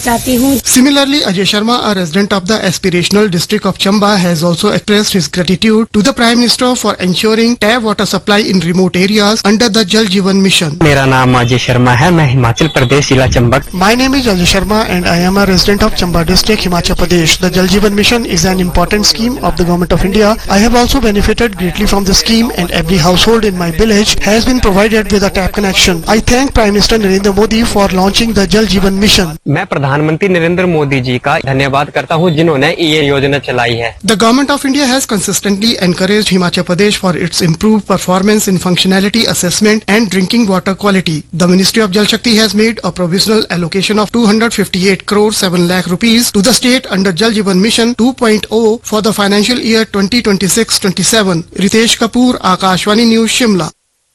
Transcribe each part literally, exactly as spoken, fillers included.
चाहती हूँ। Similarly, Ajay Sharma, a resident of the aspirational district of Chamba, has also expressed his gratitude to the Prime Minister for ensuring tap water supply in remote areas under the Jal Jeevan Mission. मेरा नाम अजय शर्मा है, मैं हिमाचल प्रदेश जिला Chamba. My name is Ajay Sharma and I am a resident of Chamba district, Himachal Pradesh. The Jal Jeevan Mission is an important scheme of the Government of India. I have also benefited greatly from the scheme and every household in my village has been provided with a tap connection. I thank Prime Minister Narendra Modi for launching the Jal Jeevan Mission. मैं प्रधानमंत्री नरेंद्र मोदी जी का धन्यवाद करता हूं जिन्होंने ये योजना चलाई है. The Government of India has consistently encouraged Himachal Pradesh for its improved performance in functionality assessment and drinking water quality. The Ministry of Jal Shakti has made a provisional allocation of two hundred fifty-eight crore seven lakh rupees to the state under Jal Jeevan Mission two point oh for the financial year twenty twenty-six twenty-seven. Ritesh Kapoor, Akashvani News, Shimla.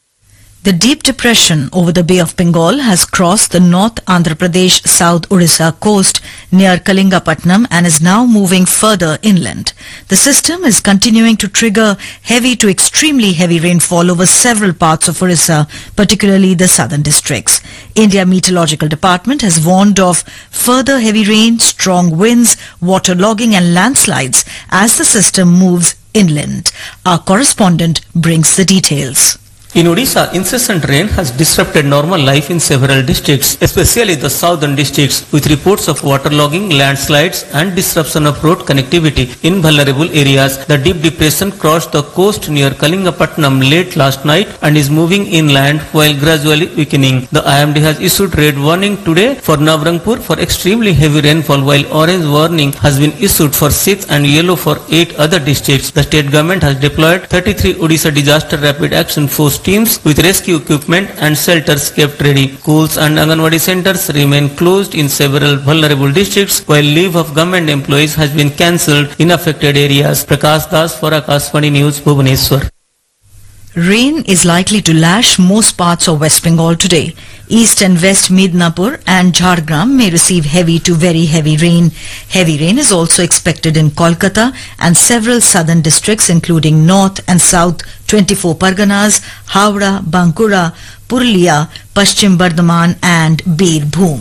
The deep depression over the Bay of Bengal has crossed the North Andhra Pradesh South Odisha coast near Kalingapatnam and is now moving further inland. The system is continuing to trigger heavy to extremely heavy rainfall over several parts of Odisha, particularly the southern districts. India Meteorological Department has warned of further heavy rain, strong winds, waterlogging and landslides as the system moves inland. Our correspondent brings the details. In Odisha, incessant rain has disrupted normal life in several districts, especially the southern districts, with reports of waterlogging, landslides and disruption of road connectivity in vulnerable areas. The deep depression crossed the coast near Kalingapatnam late last night and is moving inland while gradually weakening. The I M D has issued red warning today for Navrangpur for extremely heavy rainfall, while orange warning has been issued for six and yellow for eight other districts. The state government has deployed thirty-three Odisha Disaster Rapid Action Force teams with rescue equipment and shelters kept ready. Schools and Anganwadi centers remain closed in several vulnerable districts, while leave of government employees has been cancelled in affected areas. Prakash Das for Akashvani News, Bhubaneswar. Rain is likely to lash most parts of West Bengal today. East and West Midnapur and Jhargram may receive heavy to very heavy rain. Heavy rain is also expected in Kolkata and several southern districts including North and South twenty-four Parganas, Howrah, Bankura, Purulia, Paschim Bardhaman and Birbhum.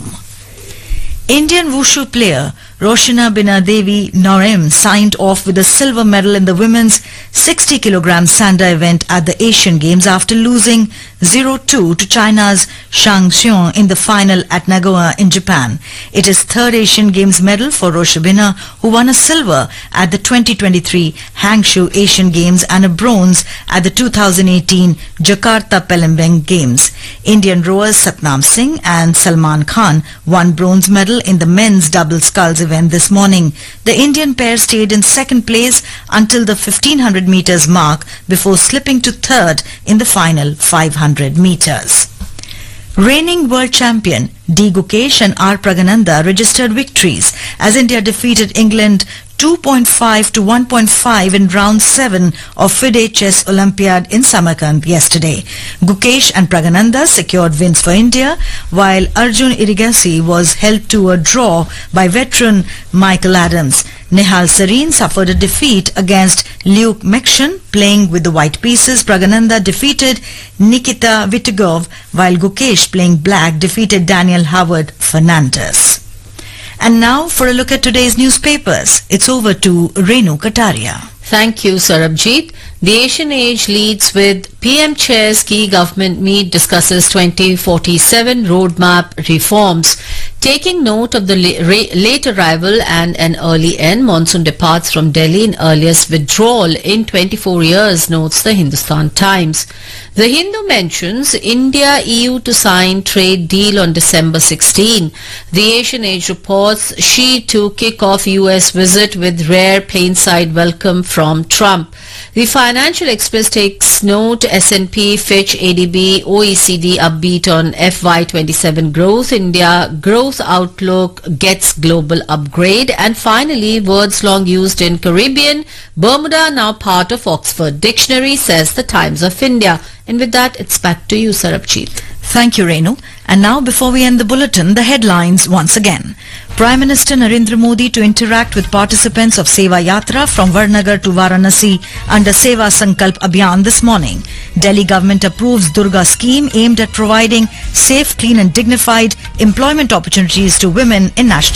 Indian wushu player Roshana Binadevi Norem signed off with a silver medal in the women's sixty kilogram Sanda event at the Asian Games after losing zero two to China's Shang Xiong in the final at Nagawa in Japan. It is third Asian Games medal for Roshana, who won a silver at the twenty twenty-three Hangzhou Asian Games and a bronze at the two thousand eighteen Jakarta Palembang Games. Indian rowers Satnam Singh and Salman Khan won bronze medal in the men's double sculls event this morning. The Indian pair stayed in second place until the fifteen hundred meters mark before slipping to third in the final five hundred meters. Reigning world champion D. Gukesh and R. Pragananda registered victories as India defeated England two point five to one point five in round seven of FIDE Chess Olympiad in Samarkand yesterday. Gukesh and Pragananda secured wins for India, while Arjun Irigasi was held to a draw by veteran Michael Adams. Nihal Sareen suffered a defeat against Luke Mekshan playing with the white pieces. Pragananda defeated Nikita Vitugov, while Gukesh playing black defeated Daniel Howard Fernandez. And now for a look at today's newspapers. It's over to Renu Kataria. Thank you, Sarabjit. The Asian Age leads with P M Chair's key government meet discusses twenty forty-seven roadmap reforms. Taking note of the late arrival and an early end, monsoon departs from Delhi in earliest withdrawal in twenty-four years, notes the Hindustan Times. The Hindu mentions India E U to sign trade deal on December sixteenth. The Asian Age reports Xi to kick off U S visit with rare plainside welcome from Trump. The Financial Express takes note S and P, Fitch, A D B, O E C D upbeat on F Y twenty-seven growth. India growth outlook gets global upgrade. And finally, words long used in Caribbean, Bermuda now part of Oxford Dictionary, says the Times of India. And with that, it's back to you, Sarabjit. Thank you, Renu. And now, before we end the bulletin, the headlines once again. Prime Minister Narendra Modi to interact with participants of Seva Yatra from Varnagar to Varanasi under Seva Sankalp Abhiyan this morning. Delhi government approves Durga scheme aimed at providing safe, clean and dignified employment opportunities to women in national